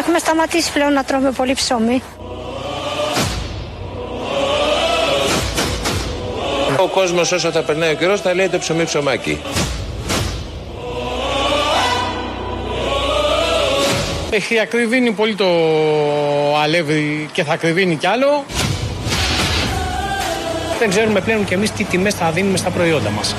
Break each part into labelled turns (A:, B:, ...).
A: Έχουμε σταματήσει πλέον να τρώμε πολύ ψωμί.
B: Ο κόσμος όσο θα περνάει ο καιρός θα λέει το ψωμί ψωμάκι.
C: Έχει ακριβήνει πολύ το αλεύρι και θα ακριβήνει κι άλλο. Δεν ξέρουμε πλέον κι εμείς τι τιμές θα δίνουμε στα προϊόντα μας.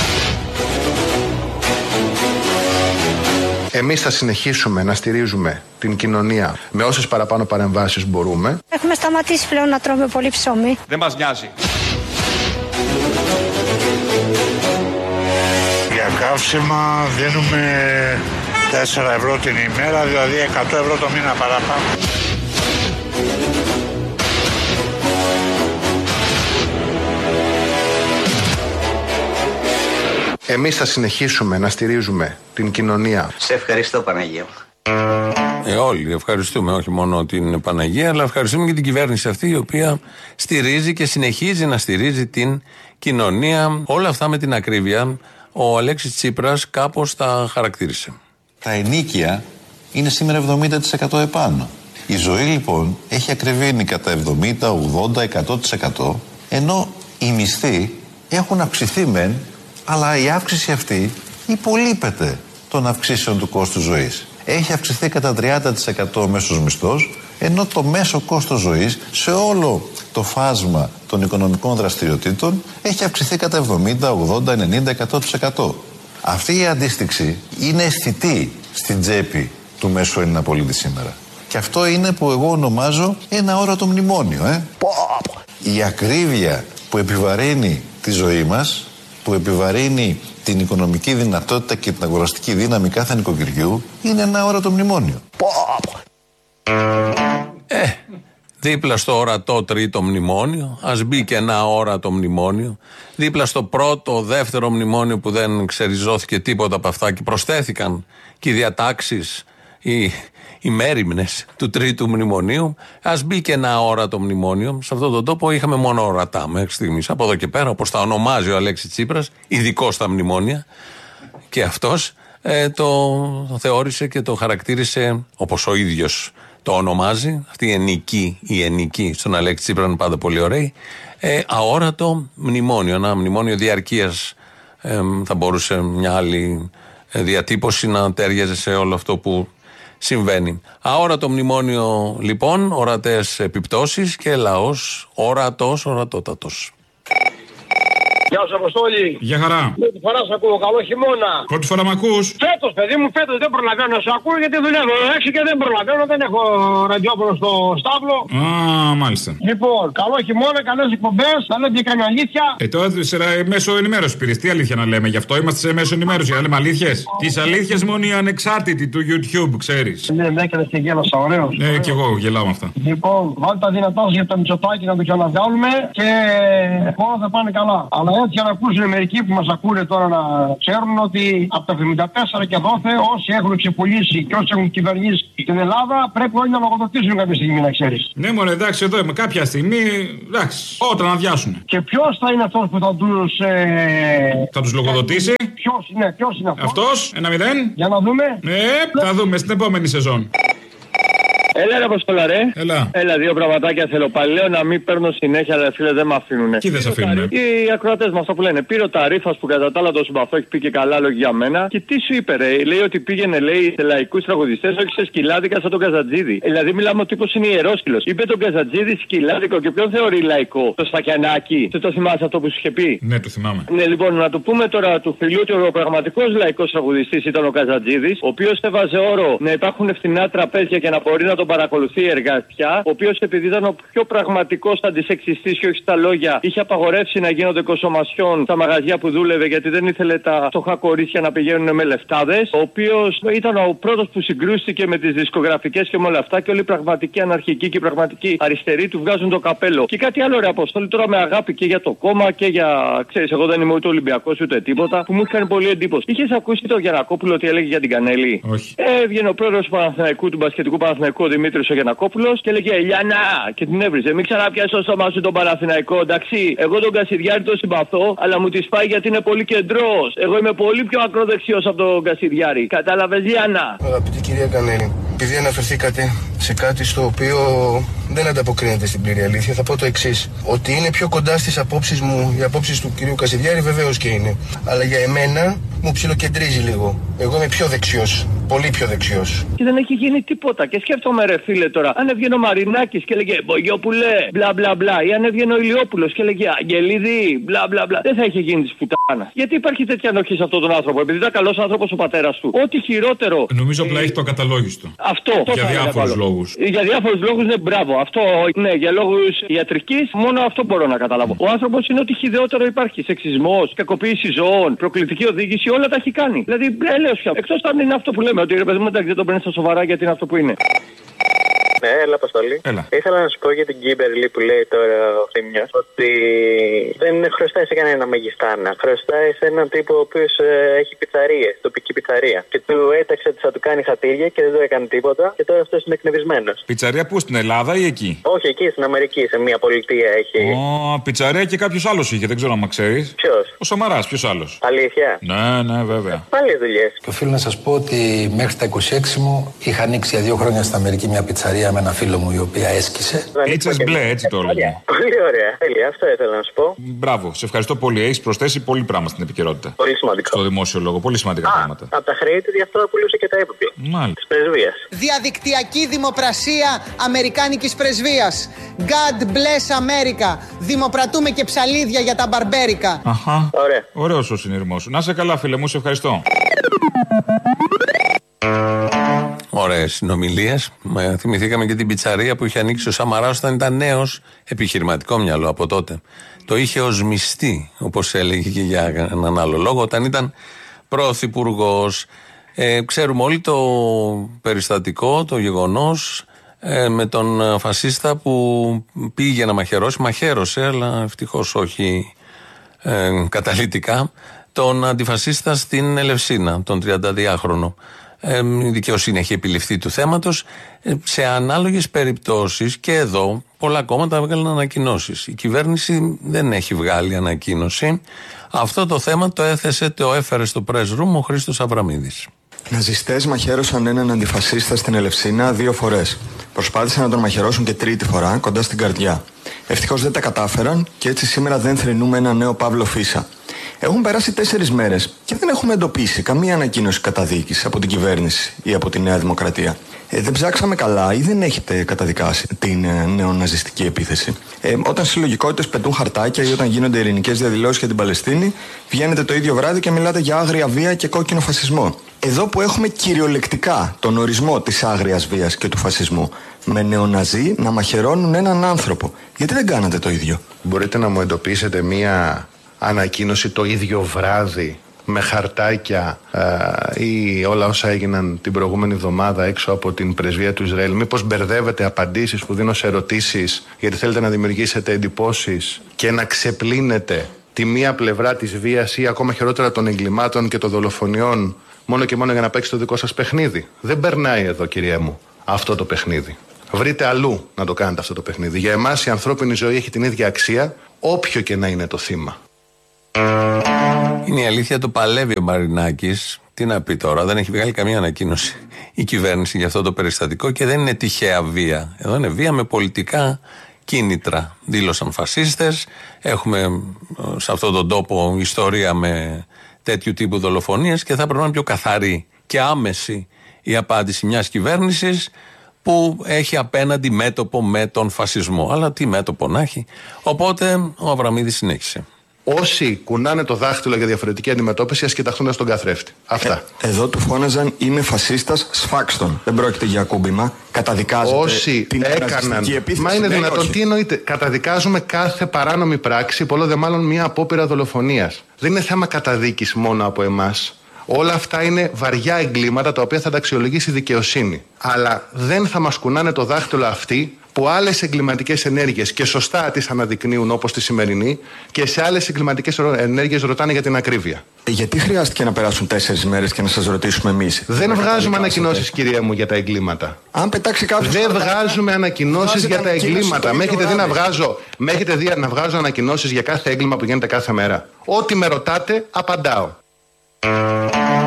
D: Εμείς θα συνεχίσουμε να στηρίζουμε την κοινωνία με όσες παραπάνω παρεμβάσεις μπορούμε.
A: Έχουμε σταματήσει πλέον να τρώμε πολύ ψωμί.
E: Δεν μας νοιάζει.
F: Για καύσιμα δίνουμε 4 ευρώ την ημέρα, δηλαδή 100 ευρώ το μήνα παραπάνω.
D: Εμείς θα συνεχίσουμε να στηρίζουμε την κοινωνία.
G: Σε ευχαριστώ, Παναγία.
H: Όλοι ευχαριστούμε, όχι μόνο την Παναγία, αλλά ευχαριστούμε και την κυβέρνηση αυτή, η οποία στηρίζει και συνεχίζει να στηρίζει την κοινωνία. Όλα αυτά με την ακρίβεια ο Αλέξης Τσίπρας κάπως τα χαρακτήρισε.
I: Τα ενοίκια είναι σήμερα 70% επάνω. Η ζωή λοιπόν έχει ακριβήνει κατά 70, 80, 100%, ενώ οι μισθοί έχουν αυξηθεί μεν, αλλά η αύξηση αυτή υπολείπεται των αυξήσεων του κόστους ζωής. Έχει αυξηθεί κατά 30% ο μέσος μισθός, ενώ το μέσο κόστος ζωής σε όλο το φάσμα των οικονομικών δραστηριοτήτων έχει αυξηθεί κατά 70, 80, 90, 100%. Αυτή η αντίστοιξη είναι αισθητή στην τσέπη του μέσου Έλληνα πολίτη σήμερα. Και αυτό είναι που εγώ ονομάζω ένα όρατο μνημόνιο. Η ακρίβεια που επιβαρύνει τη ζωή μας, που επιβαρύνει την οικονομική δυνατότητα και την αγοραστική δύναμη κάθε νοικοκυριού, είναι ένα όρατο μνημόνιο.
H: Δίπλα στο ορατό τρίτο μνημόνιο, ας μπει και ένα όρατο μνημόνιο. Δίπλα στο πρώτο, δεύτερο μνημόνιο που δεν ξεριζώθηκε τίποτα από αυτά και προσθέθηκαν και οι διατάξεις, οι μέριμνες του τρίτου μνημονίου, ας μπει και ένα όρατο μνημόνιο. Σε αυτόν τον τόπο είχαμε μόνο ορατά μέχρι στιγμής. Από εδώ και πέρα, όπως τα ονομάζει ο Αλέξης Τσίπρας, ειδικός στα μνημόνια, και αυτός το θεώρησε και το χαρακτήρισε όπως ο ίδιος το ονομάζει. Αυτή η ενική στον Αλέξη Τσίπρα είναι πάντα πολύ ωραίοι. Αόρατο μνημόνιο, ένα μνημόνιο διαρκείας, θα μπορούσε μια άλλη διατύπωση να τέριαζε σε όλο αυτό που συμβαίνει. Αόρατο μνημόνιο λοιπόν, ορατές επιπτώσεις και λαός ορατότατος.
J: Γεια σου, Αποστόλη.
E: Γεια χαρά.
J: Πρώτη φορά σε ακούω. Καλό χειμώνα.
E: Πρώτη φορά μ' ακούς?
J: Φέτος, παιδί μου, φέτος δεν προλαβαίνω να σε ακούω γιατί δουλεύω έξι και δεν προλαβαίνω. Δεν έχω ραδιόφωνο στο στάβλο.
E: Α, μάλιστα.
J: Λοιπόν, καλό χειμώνα, καλές εκπομπές. Θα λέτε και καμιά αλήθεια.
E: Τώρα σε μέσω ενημέρωση πήρες. Τι αλήθεια να λέμε, γι' αυτό είμαστε σε μέσω ενημέρωση. Να λέμε αλήθειες. Τις αλήθειες μόνο οι ανεξάρτητοι του YouTube, ξέρεις.
J: Ναι, με έκανες και γέλασα, ωραίο.
E: Ναι, και εγώ γελάω με αυτά.
J: Λοιπόν, βάλτε τα δυνατά σας για το Μητσοτάκι να το ξαναβγάλουμε και όλα θα πάνε καλά. Αλλά έτσι για να ακούσουν μερικοί που μας ακούνε τώρα να ξέρουν ότι από τα 74 και δόθε όσοι έχουν ξεπουλήσει και όσοι έχουν κυβερνήσει στην Ελλάδα πρέπει όλοι να λογοδοτήσουν κάποια στιγμή, να ξέρεις.
E: Ναι, μωρέ, εντάξει, εδώ με κάποια στιγμή, εντάξει, όταν αδειάσουν.
J: Και ποιος θα είναι αυτός που θα τους...
E: θα τους λογοδοτήσει?
J: Ποιος είναι αυτός?
E: Αυτός, 1-0.
J: Για να δούμε.
E: Θα δούμε στην επόμενη σεζόν.
J: Έλα ρε Αποστόλα ρε.
E: Έλα,
J: δύο πραγματάκια θέλω πάλι. Λέω να μην παίρνω συνέχεια, αλλά φίλε δεν με αφήνουνε.
E: Τι δεν σε αφήνουνε?
J: Οι ακροατές μας αυτό που λένε. Πήρε ο Ταρίφας που κατά τα άλλα το συμπαθώ, έχει πει και καλά λόγια για μένα. Και τι σου είπε ρε? Λέει ότι πήγαινε, λέει, σε λαϊκούς τραγουδιστές, όχι σε σκυλάδικα σαν τον Καζατζίδη. Δηλαδή μιλάμε ο τύπος είναι ιερόσκυλος. Είπε τον Καζατζίδη σκυλάδικο και ποιον θεωρεί λαϊκό? Το Σφακιανάκι. Δεν το θυμάσαι αυτό που σου είχε πει?
E: Ναι, το θυμάμαι.
J: Ναι, λοιπόν, να το πούμε τώρα του φιλιού ότι ο πραγματικός λαϊκός τραγουδιστής ήταν ο Καζατζίδης, ο οποίος έβαζε όρο να υπάρχουν φθηνά τραπέζια και να μπορεί να τον παρακολουθεί η εργατιά, ο οποίος επειδή ήταν ο πιο πραγματικός αντισεξιστής και όχι στα λόγια, είχε απαγορεύσει να γίνονται κοσομασιών στα μαγαζιά που δούλευε γιατί δεν ήθελε τα φτωχά κορίτσια να πηγαίνουν με λεφτάδες. Ο οποίος ήταν ο πρώτος που συγκρούστηκε με τις δισκογραφικές και με όλα αυτά και όλοι οι πραγματικοί αναρχικοί και οι πραγματικοί αριστεροί του βγάζουν το καπέλο. Και κάτι άλλο ρε Αποστόλη, τώρα με αγάπη και για το κόμμα και για. Ξέρεις, εγώ δεν είμαι ούτε Ολυμπιακός ούτε τίποτα, που μου είχε κάνει πολύ εντύπωση. Είχες ακούσει το Γιαννακόπουλο τι έλεγε για την Κανέλη?
E: Όχι.
J: Έβγαινε ο πρόεδρος του Παναθηναϊκού, του μπασκετικού Παναθηναϊκού, ο Δημήτρης ο Γιαννακόπουλος, και έλεγε Ελιάνα, και την έβριζε. Μην ξαναπιάσει το στόμα σου τον Παναθηναϊκό, εντάξει. Εγώ τον Κασιδιάρη τον συμπαθώ, αλλά μου τη σπάει γιατί είναι πολύ κεντρός. Εγώ είμαι πολύ πιο ακροδεξιός από τον Κασιδιάρη. Κατάλαβες, Λιάνα?
K: Αγαπητή κυρία Κανέλη,
G: Επειδή αναφερθήκατε σε κάτι στο οποίο δεν ανταποκρίνεται στην πλήρη αλήθεια, θα πω το εξής. Ότι είναι πιο κοντά στις απόψεις μου, οι απόψεις του κυρίου Κασιδιάρη βεβαίως και είναι. Αλλά για εμένα μου ψιλοκεντρίζει λίγο. Εγώ είμαι πιο δεξιός. Πολύ πιο δεξιός.
J: Και δεν έχει γίνει τίποτα. Και σκέφτομαι, ρε φίλε, τώρα, αν έβγαινε ο Μαρινάκης και έλεγε Μπογιόπουλε, μπλα μπλα μπλα, ή αν έβγαινε ο Ηλιόπουλος και έλεγε Αγγελίδη, μπλα μπλα μπλα, δεν θα είχε γίνει τη πουτάνα. Γιατί υπάρχει τέτοια ανοχή σε αυτόν τον άνθρωπο, επειδή ήταν καλός άνθρωπος ο πατέρας του. Ό,τι χειρότερο.
E: Νομίζω απλά έχει το ακαταλόγιστο.
J: Αυτό.
E: Για διάφορους λόγους.
J: Για διάφορους λόγους, ναι, μπράβο. Αυτό, ναι, για λόγους ιατρικής, μόνο αυτό μπορώ να καταλάβω. Ο άνθρωπος είναι ότι χιδεότερο υπάρχει. Σεξισμός, κακοποίηση ζώων, προκλητική οδήγηση, όλα τα έχει κάνει. Δηλαδή, έλεος πια. Εκτός αν είναι αυτό που λέμε, ότι ρε παιδί μου, εντάξει, δεν το παίρνει στα σοβαρά γιατί είναι αυτό που είναι.
K: Ναι, έλα, Αποστολή. Ήθελα να σου πω για την Κίμπερλι που λέει τώρα ο Θήμιος ότι δεν χρωστάει σε κανένα μαγιστάνα. Χρωστάει σε έναν τύπο ο οποίος έχει πιτσαρίες, τοπική πιτσαρία. Και του έταξε ότι θα του κάνει χατήρια και δεν του έκανε τίποτα και τώρα αυτός είναι εκνευρισμένος.
E: Πιτσαρία πού, στην Ελλάδα ή εκεί?
K: Όχι, εκεί στην Αμερική, σε μια πολιτεία έχει.
E: Πιτσαρία και κάποιος άλλος είχε, δεν ξέρω αν ξέρεις.
K: Ποιος?
E: Ο Σαμαράς, ποιος άλλος?
K: Αλήθεια?
E: Ναι, βέβαια.
K: Πάλι δουλειές.
L: Και οφείλω να σας πω ότι μέχρι τα 26 μου είχα ανοίξει για 2 χρόνια στην Αμερική μια πιτσαρία με ένα φίλο μου η οποία έσκησε.
E: Έτσες μπλε, έτσι το έλεγε.
K: Πολύ ωραία. Τέλεια, αυτό ήθελα να σου πω.
E: Μπράβο, σε ευχαριστώ πολύ. Έχεις προσθέσει πολύ πράγμα στην επικαιρότητα.
K: Πολύ σημαντικό.
E: Στο δημόσιο λόγο, πολύ σημαντικά πράγματα.
K: Από τα χρέη τη διαφθορά πουλούσε και τα έπιπλα.
E: Μάλιστα.
K: Της πρεσβείας.
M: Διαδικτυακή δημοπρασία Αμερικάνικης πρεσβείας. God bless America. Δημοπρατούμε και ψαλίδια για τα μπαρμπέρικα.
E: Αχα.
K: Ωραία.
E: Ωραίος ο συνειρμός σου. Να σε καλά, φίλε μου, σε ευχαριστώ.
H: Ωραίες συνομιλίες. Θυμηθήκαμε και την πιτσαρία που είχε ανοίξει ο Σαμαράς όταν ήταν νέος, επιχειρηματικό μυαλό από τότε. Το είχε ως μισθή, όπως έλεγε και για έναν άλλο λόγο, όταν ήταν πρωθυπουργός. Ξέρουμε όλοι το περιστατικό, το γεγονός με τον φασίστα που πήγε να μαχαιρώσει, μαχαίρωσε, αλλά ευτυχώς όχι καταλυτικά, τον αντιφασίστα στην Ελευσίνα, τον 32χρονο. Η δικαιοσύνη έχει επιληφθεί του θέματος. Σε ανάλογες περιπτώσεις και εδώ πολλά κόμματα έβγαλαν ανακοινώσεις. Η κυβέρνηση δεν έχει βγάλει ανακοίνωση. Αυτό το θέμα το έθεσε, το έφερε στο press room ο Χρήστος Αβραμίδης.
N: Ναζιστές μαχαίρωσαν έναν αντιφασίστα στην Ελευσίνα 2 φορές. Προσπάθησαν να τον μαχαιρώσουν και 3η φορά κοντά στην καρδιά. Ευτυχώς δεν τα κατάφεραν και έτσι σήμερα δεν θρηνούμε ένα νέο Παύλο Φίσα. Έχουν περάσει 4 μέρες και δεν έχουμε εντοπίσει καμία ανακοίνωση καταδίκης από την κυβέρνηση ή από τη Νέα Δημοκρατία. Δεν ψάξαμε καλά ή δεν έχετε καταδικάσει την νεοναζιστική επίθεση? Όταν συλλογικότητες πετούν χαρτάκια ή όταν γίνονται ειρηνικές διαδηλώσεις για την Παλαιστίνη, βγαίνετε το ίδιο βράδυ και μιλάτε για άγρια βία και κόκκινο φασισμό. Εδώ που έχουμε κυριολεκτικά τον ορισμό της άγριας βίας και του φασισμού, με νεοναζί να μαχαιρώνουν έναν άνθρωπο, γιατί δεν κάνατε το ίδιο?
D: Μπορείτε να μου εντοπίσετε μία ανακοίνωση το ίδιο βράδυ με χαρτάκια ή όλα όσα έγιναν την προηγούμενη εβδομάδα έξω από την πρεσβεία του Ισραήλ? Μήπως μπερδεύετε απαντήσεις που δίνω σε ερωτήσεις γιατί θέλετε να δημιουργήσετε εντυπώσεις και να ξεπλύνετε τη μία πλευρά της βίας ή ακόμα χειρότερα των εγκλημάτων και των δολοφονιών μόνο και μόνο για να παίξει το δικό σας παιχνίδι? Δεν περνάει εδώ, κυρία μου, αυτό το παιχνίδι. Βρείτε αλλού να το κάνετε αυτό το παιχνίδι. Για εμάς η ανθρώπινη ζωή έχει την ίδια αξία, όποιο και να είναι το θύμα.
H: Είναι η αλήθεια, το παλεύει ο Μαρινάκης. Τι να πει τώρα, δεν έχει βγάλει καμία ανακοίνωση η κυβέρνηση για αυτό το περιστατικό και δεν είναι τυχαία βία. Εδώ είναι βία με πολιτικά κίνητρα. Δήλωσαν φασίστες. Έχουμε σε αυτόν τον τόπο ιστορία με τέτοιου τύπου δολοφονίες και θα πρέπει να είναι πιο καθαρή και άμεση η απάντηση μιας κυβέρνησης που έχει απέναντι μέτωπο με τον φασισμό. Αλλά τι μέτωπο να έχει. Οπότε ο Αβραμίδης συνέχισε.
D: Όσοι κουνάνε το δάχτυλο για διαφορετική αντιμετώπιση, ας κοιταχτούν στον καθρέφτη. Αυτά.
N: Εδώ του φώναζαν «Είμαι φασίστας, σφάξτον». Δεν πρόκειται για ακούμπημα. Καταδικάζεται
D: όσοι
N: την
D: έκαναν.
N: επίθεση.
D: Μα είναι
N: ναι,
D: δυνατόν?
N: όχι.
D: Τι εννοείται? Καταδικάζουμε κάθε παράνομη πράξη, πολλό δε μάλλον μια απόπειρα δολοφονίας. Δεν είναι θέμα καταδίκης μόνο από εμάς. Όλα αυτά είναι βαριά εγκλήματα τα οποία θα τα αξιολογήσει η δικαιοσύνη. Αλλά δεν θα μας κουνάνε το δάχτυλο αυτοί που άλλες εγκληματικές ενέργειες και σωστά τις αναδεικνύουν όπως τη σημερινή και σε άλλες εγκληματικές ενέργειες ρωτάνε για την ακρίβεια.
N: Γιατί χρειάστηκε να περάσουν 4 μέρες και να σας ρωτήσουμε εμείς?
D: Δεν βγάζουμε ανακοινώσεις, κυρία μου, για τα εγκλήματα.
N: Αν πετάξει κάποιος.
D: Δεν βγάζουμε ανακοινώσεις για τα εγκλήματα. Με έχετε δει να βγάζω ανακοινώσεις για κάθε έγκλημα που γίνεται κάθε μέρα? Ό,τι με ρωτάτε, απαντάω.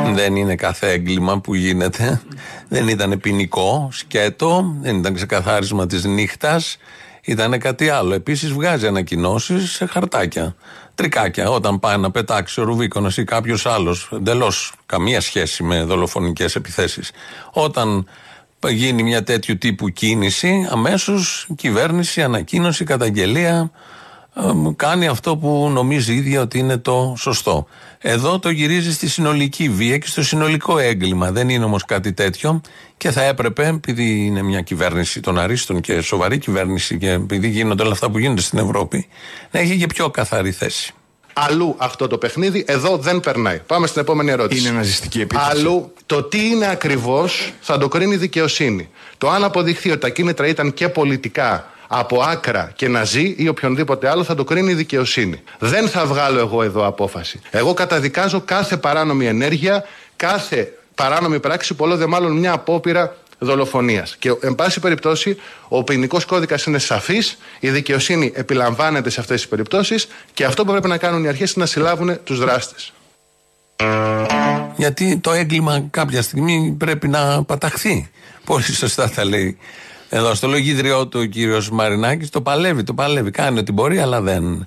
H: Δεν είναι κάθε έγκλημα που γίνεται. Δεν ήταν ποινικό, σκέτο, δεν ήταν ξεκαθάρισμα της νύχτας. Ήταν κάτι άλλο. Επίσης βγάζει ανακοινώσεις σε χαρτάκια. Τρικάκια. Όταν πάει να πετάξει ο Ρουβίκονας ή κάποιος άλλος, εντελώς καμία σχέση με δολοφονικές επιθέσεις. Όταν γίνει μια τέτοιου τύπου κίνηση, αμέσως κυβέρνηση, ανακοίνωση, καταγγελία, κάνει αυτό που νομίζει η ίδια ότι είναι το σωστό. Εδώ το γυρίζει στη συνολική βία και στο συνολικό έγκλημα. Δεν είναι όμως κάτι τέτοιο και θα έπρεπε, επειδή είναι μια κυβέρνηση των αρίστων και σοβαρή κυβέρνηση και επειδή γίνονται όλα αυτά που γίνονται στην Ευρώπη, να έχει και πιο καθαρή θέση.
D: Αλλού αυτό το παιχνίδι, εδώ δεν περνάει. Πάμε στην επόμενη ερώτηση.
N: Είναι ναζιστική επίθεση.
D: Αλλού το τι είναι ακριβώς θα το κρίνει η δικαιοσύνη. Το αν αποδειχθεί ότι τα κίνητρα ήταν και πολιτικά από άκρα και ναζί ή οποιονδήποτε άλλο θα το κρίνει η δικαιοσύνη. Δεν θα βγάλω εγώ εδώ απόφαση. Εγώ καταδικάζω κάθε παράνομη ενέργεια, κάθε παράνομη πράξη, πολλό δε μάλλον μια απόπειρα δολοφονίας. Και εν πάση περιπτώσει ο ποινικός κώδικας είναι σαφής, η δικαιοσύνη επιλαμβάνεται σε αυτές τις περιπτώσεις και αυτό που πρέπει να κάνουν οι αρχές είναι να συλλάβουν τους δράστες.
H: Γιατί το έγκλημα κάποια στιγμή πρέπει να παταχθεί. Πολύ σωστά τα λέει εδώ στο λογίδριό του ο κύριος Μαρινάκης. Το παλεύει, κάνει ό,τι μπορεί, αλλά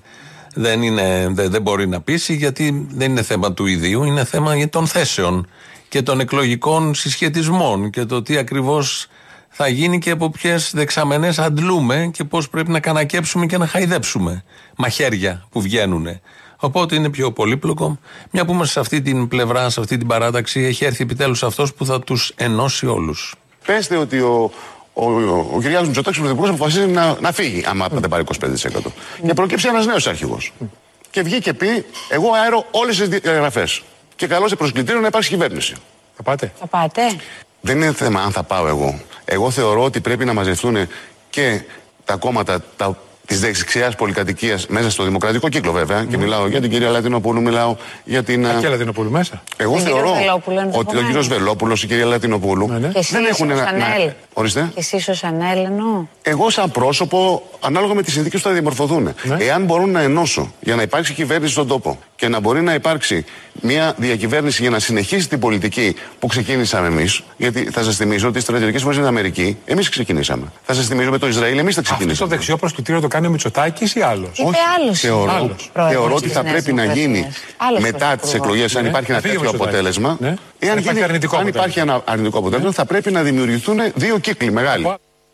H: δεν μπορεί να πείσει, γιατί δεν είναι θέμα του ιδίου, είναι θέμα των θέσεων και των εκλογικών συσχετισμών και το τι ακριβώς θα γίνει και από ποιες δεξαμενές αντλούμε και πώς πρέπει να κανακέψουμε και να χαϊδέψουμε μαχαίρια που βγαίνουν. Οπότε είναι πιο πολύπλοκο. Μια που είμαστε σε αυτή την πλευρά, σε αυτή την παράταξη, έχει έρθει επιτέλους αυτός που θα τους ενώσει όλους.
O: Πέστε ότι ο Κυριάκος Μητσοτάκης, ο Πρωθυπουργός, αποφασίζει να φύγει, άμα δεν πάρει 25%. Και προκύψει ένας νέος αρχηγός. Και βγει και πει: εγώ αέρω όλες τις διαγραφές. Και καλώ σε προσκλητήριο να υπάρξει κυβέρνηση. Θα πάτε?
P: Θα πάτε.
O: Δεν είναι θέμα αν θα πάω εγώ. Εγώ θεωρώ ότι πρέπει να μαζευτούν και τα κόμματα της δεξιάς πολυκατοικίας μέσα στο δημοκρατικό κύκλο, βέβαια. Και μιλάω για την κυρία Λατινοπούλου, μιλάω για την.
Q: Και Λατινοπούλου μέσα.
O: Εγώ θεωρώ ότι ο κύριος Βελόπουλος, η κυρία Λατινοπούλου. Δεν έχουν ορίστε.
P: Και εσείς ως Ανέλ, εννοώ.
O: Εγώ, σαν πρόσωπο, ανάλογα με τις συνθήκες που θα διαμορφωθούν. Εάν μπορούν να ενώσω για να υπάρξει κυβέρνηση στον τόπο και να μπορεί να υπάρξει μια διακυβέρνηση για να συνεχίσει την πολιτική που ξεκίνησαμε εμείς. Γιατί θα σας θυμίζω ότι οι στρατιωτικές φορές στην Αμερική εμείς ξεκινήσαμε. Θα σας θυμίζω με το Ισραήλ εμείς τα ξεκινήσαμε.
Q: Αυτό το δεξιό προσκλητήριο το κάνει ο Μητσοτάκης ή άλλος?
O: Όχι, θεωρώ ότι θα πρέπει να γίνει μετά τις εκλογές, αν υπάρχει ένα τέτοιο αποτέλεσμα. Αν υπάρχει ένα αρνητικό αποτέλεσμα, θα πρέπει να δημιουργηθούν δύο κύκλοι μεγάλοι.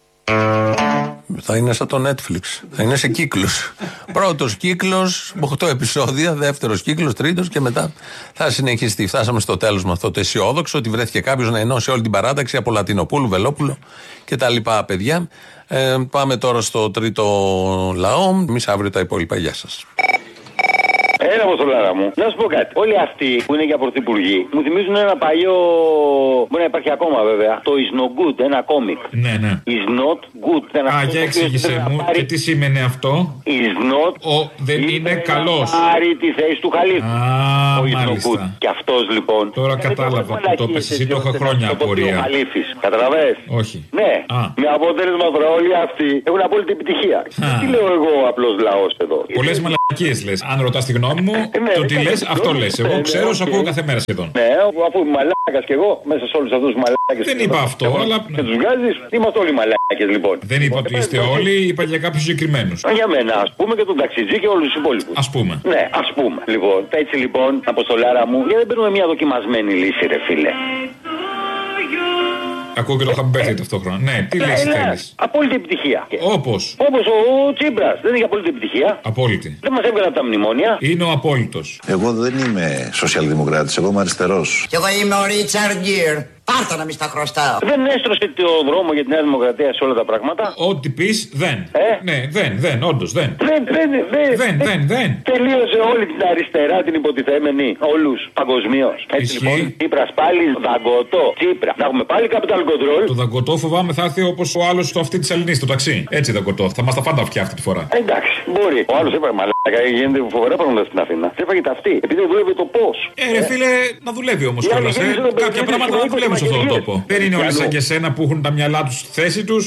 H: Θα είναι σαν το Netflix. Θα είναι σε κύκλους. Πρώτος κύκλος, 8 επεισόδια. Δεύτερος κύκλος, τρίτος και μετά θα συνεχιστεί. Φτάσαμε στο τέλος με αυτό το αισιόδοξο ότι βρέθηκε κάποιος να ενώσει όλη την παράταξη από Λατινοπούλου, Βελόπουλο και τα λοιπά παιδιά. Πάμε τώρα στο τρίτο λαό. Εμείς αύριο τα υπόλοιπα. Γεια σας.
J: Έλα, Αποστολάρα μου. Να σου πω κάτι. Όλοι αυτοί που είναι για πρωθυπουργοί μου θυμίζουν ένα παλιό. Μπορεί να υπάρχει ακόμα βέβαια. Το Is Not Good, ένα κόμικ.
E: Ναι, ναι.
J: Is Not Good.
E: Για εξήγησέ μου, και τι σημαίνει αυτό?
J: Is Not.
E: Δεν είναι καλός.
J: Πάρει τη θέση του Χαλίφη.
E: Μάλιστα.
J: Και αυτός λοιπόν.
E: Τώρα κατάλαβα που το πες εσύ, το έχω χρόνια απορία.
J: Καταλαβες?
E: Όχι.
J: Ναι. Με αποτέλεσμα τώρα όλοι αυτοί έχουν απόλυτη επιτυχία. Τι λέω εγώ απλός λαός εδώ?
E: Πολλές μαλακίες λες. Αν ρωτάς τη γνώμη μου, το τι λες, αυτό λες. Εγώ ξέρω, σου ακούω κάθε μέρα σχεδόν.
J: Ναι, αφού είμαι μαλάκας κι εγώ, μέσα σε όλους αυτούς τους μαλάκες.
E: Δεν είπα αυτό, αλλά.
J: Και τους βγάζεις, είμαστε όλοι μαλάκες λοιπόν.
E: Δεν είπα ότι είστε όλοι, είπα για κάποιους συγκεκριμένους.
J: Για μένα, ας πούμε, και τον ταξιτζή και όλους τους υπόλοιπους.
E: Ας πούμε.
J: Ναι, ας πούμε. Λοιπόν, έτσι λοιπόν, Αποστολάρα μου, γιατί δεν παίρνουμε μια δοκιμασμένη λύση, ρε φίλε?
E: Ακούω και το χαμπέθι ταυτόχρονα. Ναι, τι λύση θέλεις?
J: Απόλυτη επιτυχία.
E: Όπως?
J: Όπως ο Τσίπρας. Δεν είχε απόλυτη επιτυχία.
E: Απόλυτη.
J: Δεν μας έβγαλε από τα μνημόνια.
E: Είναι ο απόλυτος.
I: Εγώ δεν είμαι σοσιαλδημοκράτης, εγώ είμαι αριστερός.
R: Κι εγώ είμαι ο Ρίτσαρντ Γκίρ. Πάρτα να μην στα χρωστάω.
J: Δεν έστρωσε το δρόμο για τη Νέα Δημοκρατία σε όλα τα πράγματα.
E: Ό,τι πεις, δεν. Ναι, δεν, όντως δεν.
J: Δεν. Τελείωσε όλη την αριστερά, την υποτιθέμενη. Όλους παγκοσμίως. Έτσι λοιπόν, Τσίπρας πάλι δαγκωτό. Τσίπρα. Να έχουμε πάλι capital control.
E: Το δαγκωτό φοβάμαι θα έρθει όπως ο άλλος στο αυτή της Ελληνής, το ταξί. Έτσι δαγκωτό. Θα μας τα φάντα αυτιά αυτή τη φορά.
J: Εντάξει, μπορεί. Ο άλλος έπρεπε μαλάκα Γίνεται φοβερά πράγματα στην Αθήνα. Και έφαγε αυτή. Επειδή δουλεύει το πώς.
E: Ρε φίλε, να δουλεύει όμως κιόλας. Κάποια πράγματα να δουλεύουν σε αυτόν τον τόπο. Δεν είναι όλοι σαν και εσένα που έχουν τα μυαλά τους στη θέση τους.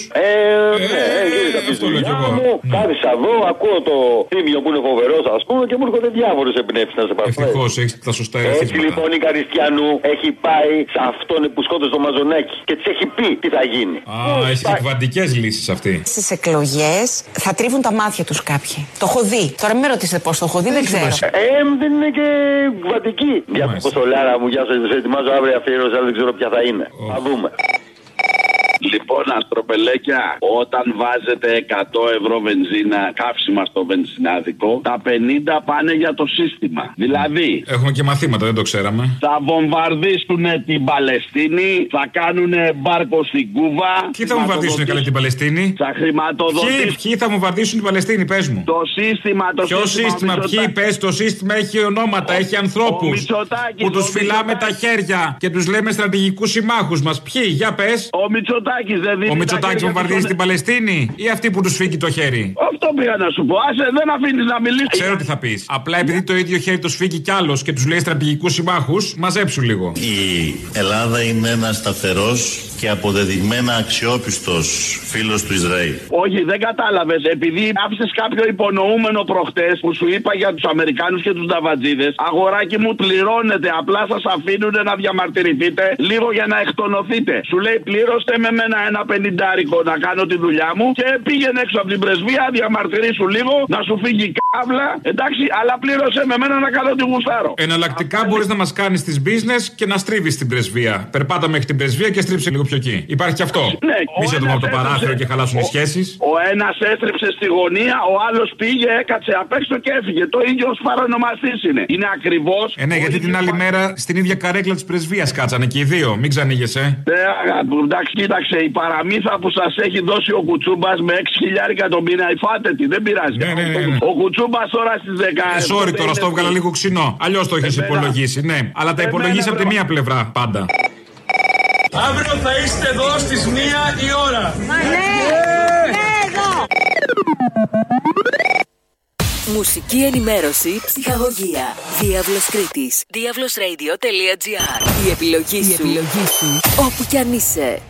E: Αυτό λέω κι εγώ.
J: Κάθισα εδώ, ακούω το Θήμιο που είναι φοβερός, ας πούμε, και μου έρχονται διάφορες εμπνεύσεις να σε πάρουν.
E: Ευτυχώς έχεις τα σωστά ερεθίσματα.
J: Έτσι λοιπόν η Καριστιανού έχει πάει σε αυτόν που σκότωσε το Μαζονάκι και της έχει πει τι θα γίνει.
E: Έχει εκβαντικές λύσεις αυτή.
P: Στις εκλογές θα τρίβουν τα μάτια τους κάποιοι. Το έχω δει. Τώρα μην με ρωτήσετε πώς το έχω δει, δεν ξέρω.
J: Δεν είναι και κουβαντική. Γεια σας, Αποστολάρα μου, γεια σας. Σε ετοιμάζω αύριο αφιέρωση, αλλά δεν ξέρω ποια θα είναι. Θα δούμε.
S: Λοιπόν, αστροπελέκια, όταν βάζετε 100 ευρώ βενζίνα, καύσιμα στο βενζινάδικο, τα 50 πάνε για το σύστημα. Δηλαδή,
E: έχουμε και μαθήματα, δεν το ξέραμε.
S: Θα βομβαρδίσουν την Παλαιστίνη, θα κάνουν μπάρκο στην Κούβα.
E: Ποιοι θα βομβαρδίσουν καλή την Παλαιστίνη?
S: Θα χρηματοδοτήσουν.
E: Ποιοι θα βομβαρδίσουν την Παλαιστίνη, πες μου.
S: Το σύστημα,
E: ποιο σύστημα, ποιοι πες, το σύστημα έχει ονόματα, έχει ανθρώπους που τους φυλάμε τα χέρια και τους λέμε στρατηγικούς συμμάχους μας. Ποιοι, για πες.
S: Ο
E: Μητσοτάκης βομβαρδίζει την Παλαιστίνη ή αυτοί που τους φύγει το χέρι?
S: Αυτό πήγα να σου πω. Άσε, δεν αφήνεις να μιλήσεις.
E: Ξέρω τι θα πεις. Απλά επειδή το ίδιο χέρι το σφίγγει κι άλλος και τους λέει στρατηγικούς συμμάχους, μαζέψου λίγο.
T: Η Ελλάδα είναι ένας σταθερός και αποδεδειγμένα αξιόπιστος φίλος του Ισραήλ.
S: Όχι, δεν κατάλαβες. Επειδή άφησες κάποιο υπονοούμενο προχτές που σου είπα για τους Αμερικάνους και τους Νταβατζίδες, αγοράκι μου, πληρώνετε. Απλά σας αφήνουν να διαμαρτυρηθείτε λίγο για να εκτονωθείτε. Σου λέει πλήρωστε με μένα ένα 50 να κάνω τη δουλειά μου και πήγαινε έξω από την πρεσβεία, διαμαρτυρήσου λίγο, να σου φύγει κάβλα. Εντάξει, αλλά πλήρωσε με μένα να κάνω τη γουστάρω.
E: Εναλλακτικά μπορείς να μας κάνεις τις business και να στρίβεις την πρεσβεία. Περπάτα μέχρι την πρεσβεία και στρίψε λίγο πιο εκεί. Υπάρχει και αυτό.
S: Ναι,
E: μη σε δούμε από το παράθυρο και χαλάσουν οι σχέσεις.
S: Ο ένας έστριψε στη γωνία, ο άλλος πήγε, έκατσε απ' έξω και έφυγε. Το ίδιο ως παρονομαστής είναι. Είναι ακριβώς.
E: Ναι, γιατί την άλλη μέρα στην ίδια καρέκλα της πρεσβείας κάτσανε και οι δύο. Μην ξανήγεσαι.
S: Εντάξει, κοίταξε, η παραμύθα που σας έχει δώσει ο Κουτσούμπας με 6.000 το μήνα, υφάτε τη, δεν πειράζει. Ο Κουτσούμπας τώρα στις 10.
E: Sorry, τώρα στο έβγαλα λίγο ξινό. Αλλιώς το έχεις υπολογίσει, ναι. Αλλά τα υπολογίσει από τη μία πλευρά πάντα.
U: Αύριο θα είστε εδώ στις 1 η ώρα.
V: Εδώ. Μουσική ενημέρωση, ψυχαγωγία. Διάβλος Κρήτης. Diavlosradio.gr. Η επιλογή σου. Όπου κι αν είσαι.